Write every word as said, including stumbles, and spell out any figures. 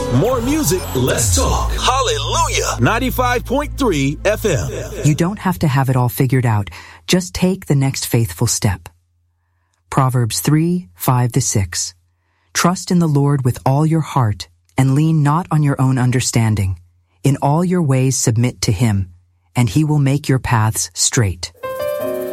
More music, less talk. Hallelujah. ninety-five point three F M. You don't have to have it all figured out. Just take the next faithful step. Proverbs three, five to six. Trust in the Lord with all your heart and lean not on your own understanding. In all your ways submit to him, and he will make your paths straight.